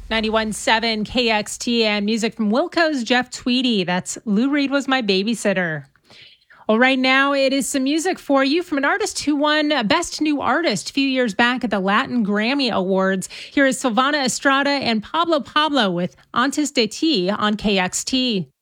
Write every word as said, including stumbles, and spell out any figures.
ninety-one point seven K X T and music from Wilco's Jeff Tweedy. That's Lou Reed Was My Babysitter. Well, right now it is some music for you from an artist who won Best New Artist a few years back at the Latin Grammy Awards. Here is Silvana Estrada and Pablo Pablo with Antes de Ti on K X T.